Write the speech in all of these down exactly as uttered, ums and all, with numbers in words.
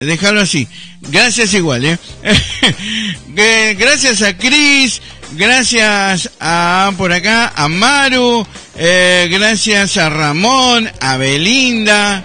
Déjalo así. Gracias igual, ¿eh? Gracias a Cris, gracias a, por acá, a Maru, eh, gracias a Ramón, a Belinda,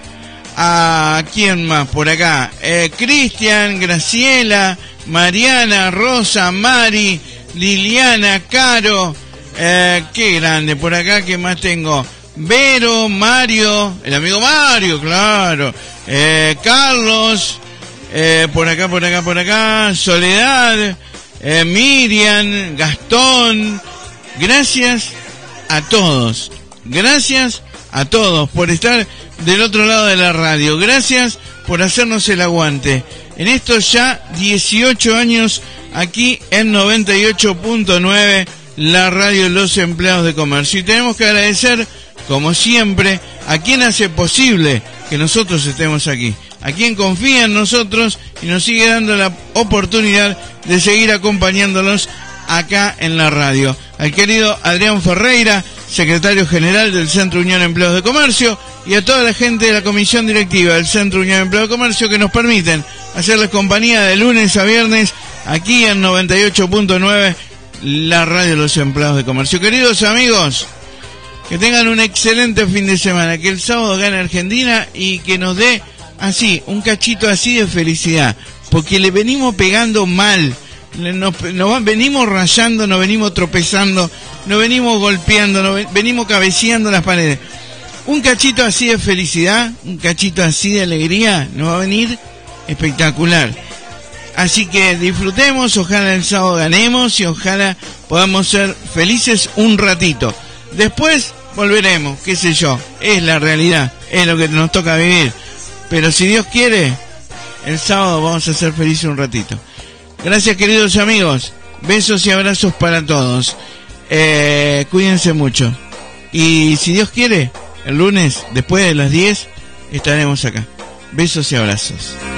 a, ¿quién más por acá? Eh, Cristian, Graciela, Mariana, Rosa, Mari, Liliana, Caro, eh, qué grande, por acá, ¿qué más tengo? Vero, Mario, el amigo Mario, claro, eh, Carlos, eh, por acá, por acá, por acá, Soledad, eh, Miriam, Gastón, gracias a todos, gracias a todos por estar del otro lado de la radio, gracias por hacernos el aguante, en estos ya dieciocho años aquí en noventa y ocho punto nueve, la radio de los empleados de comercio, y tenemos que agradecer como siempre, a quien hace posible que nosotros estemos aquí, a quien confía en nosotros y nos sigue dando la oportunidad de seguir acompañándolos acá en la radio. Al querido Adrián Ferreira, secretario general del Centro Unión Empleados de Comercio, y a toda la gente de la comisión directiva del Centro Unión Empleados de Comercio que nos permiten hacerles compañía de lunes a viernes aquí en noventa y ocho punto nueve, la radio de los empleados de comercio. Queridos amigos, que tengan un excelente fin de semana, que el sábado gane Argentina y que nos dé así, un cachito así de felicidad, porque le venimos pegando mal, nos, nos venimos rayando, nos venimos tropezando, nos venimos golpeando, nos venimos cabeceando las paredes. Un cachito así de felicidad, un cachito así de alegría, nos va a venir espectacular. Así que disfrutemos, ojalá el sábado ganemos y ojalá podamos ser felices un ratito. Después volveremos, qué sé yo, es la realidad, es lo que nos toca vivir. Pero si Dios quiere, el sábado vamos a ser felices un ratito. Gracias, queridos amigos, besos y abrazos para todos. Eh, cuídense mucho. Y si Dios quiere, el lunes, después de las diez, estaremos acá. Besos y abrazos.